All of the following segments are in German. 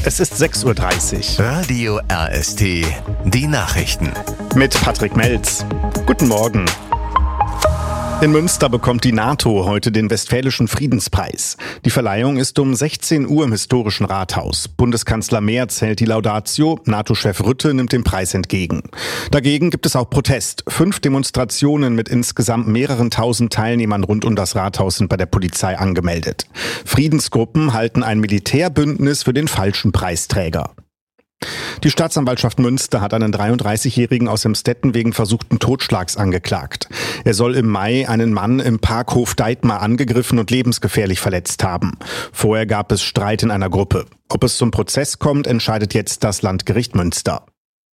Es ist 6:30 Uhr. Radio RST, die Nachrichten. Mit Patrick Melz. Guten Morgen. In Münster bekommt die NATO heute den Westfälischen Friedenspreis. Die Verleihung ist um 16 Uhr im historischen Rathaus. Bundeskanzler Merz hält die Laudatio, NATO-Chef Rutte nimmt den Preis entgegen. Dagegen gibt es auch Protest. 5 Demonstrationen mit insgesamt mehreren tausend Teilnehmern rund um das Rathaus sind bei der Polizei angemeldet. Friedensgruppen halten ein Militärbündnis für den falschen Preisträger. Die Staatsanwaltschaft Münster hat einen 33-Jährigen aus Emstetten wegen versuchten Totschlags angeklagt. Er soll im Mai einen Mann im Parkhof Deitmar angegriffen und lebensgefährlich verletzt haben. Vorher gab es Streit in einer Gruppe. Ob es zum Prozess kommt, entscheidet jetzt das Landgericht Münster.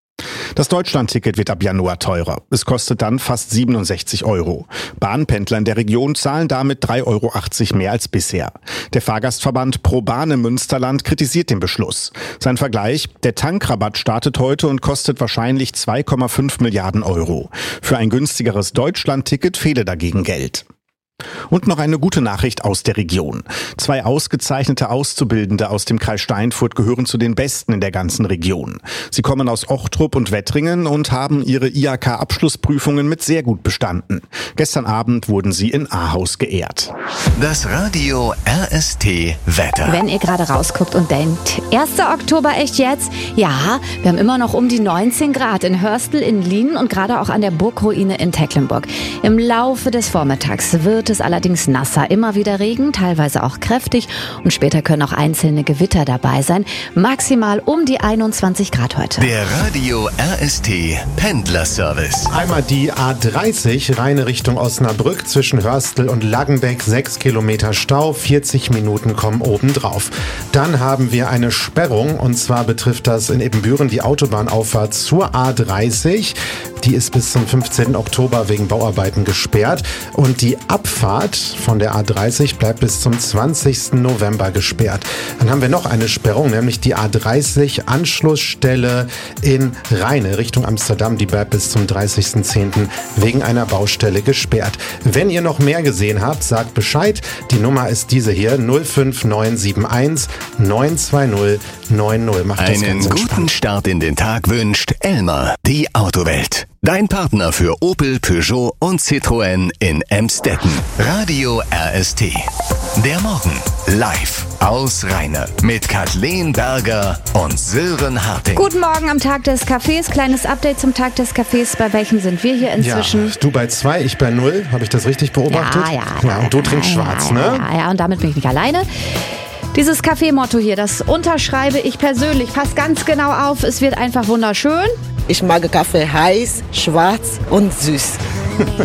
Das Deutschlandticket wird ab Januar teurer. Es kostet dann fast 67 €. Bahnpendler in der Region zahlen damit 3,80 € mehr als bisher. Der Fahrgastverband Pro Bahn im Münsterland kritisiert den Beschluss. Sein Vergleich: Der Tankrabatt startet heute und kostet wahrscheinlich 2,5 Milliarden €. Für ein günstigeres Deutschlandticket fehle dagegen Geld. Und noch eine gute Nachricht aus der Region. 2 ausgezeichnete Auszubildende aus dem Kreis Steinfurt gehören zu den Besten in der ganzen Region. Sie kommen aus Ochtrup und Wettringen und haben ihre IHK-Abschlussprüfungen mit sehr gut bestanden. Gestern Abend wurden sie in Ahaus geehrt. Das Radio RST Wetter. Wenn ihr gerade rausguckt und denkt, 1. Oktober echt jetzt? Ja, wir haben immer noch um die 19 Grad in Hörstel, in Lienen und gerade auch an der Burgruine in Tecklenburg. Im Laufe des Vormittags wird es allerdings nasser. Immer wieder Regen, teilweise auch kräftig und später können auch einzelne Gewitter dabei sein. Maximal um die 21 Grad heute. Der Radio RST Pendlerservice. Einmal die A30, reine Richtung Osnabrück zwischen Hörstel und Laggenbeck, 6 Kilometer Stau, 40 Minuten kommen obendrauf. Dann haben wir eine Sperrung und zwar betrifft das in Ebenbüren die Autobahnauffahrt zur A30. Die ist bis zum 15. Oktober wegen Bauarbeiten gesperrt und die Abfahrt von der A30 bleibt bis zum 20. November gesperrt. Dann haben wir noch eine Sperrung, nämlich die A30 Anschlussstelle in Rheine Richtung Amsterdam. Die bleibt bis zum 30.10. wegen einer Baustelle gesperrt. Wenn ihr noch mehr gesehen habt, sagt Bescheid. Die Nummer ist diese hier, 05971 920 90. Macht das Einen ganz guten entspannt. Start in den Tag wünscht Elmar, die Autowelt. Dein Partner für Opel, Peugeot und Citroën in Emstetten. Radio RST. Der Morgen live aus Rheine mit Kathleen Berger und Sören Harting. Guten Morgen am Tag des Cafés. Kleines Update zum Tag des Cafés. Bei welchem sind wir hier inzwischen? Ja, du bei 2, ich bei 0. Habe ich das richtig beobachtet? Ja, und du trinkst schwarz, ne? Ja, und damit bin ich nicht alleine. Dieses Café-Motto hier, das unterschreibe ich persönlich. Passt ganz genau auf, es wird einfach wunderschön. Ich mag Kaffee heiß, schwarz und süß.